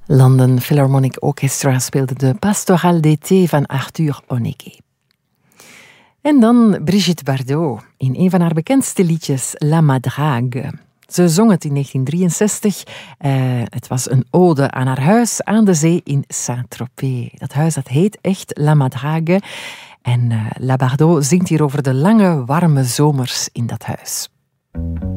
London Philharmonic Orchestra speelde de Pastorale d'été van Arthur Honegger. En dan Brigitte Bardot in een van haar bekendste liedjes, La Madrague. Ze zong het in 1963. Het was een ode aan haar huis aan de zee in Saint-Tropez. Dat huis dat heet echt La Madrague. En La Bardot zingt hier over de lange, warme zomers in dat huis.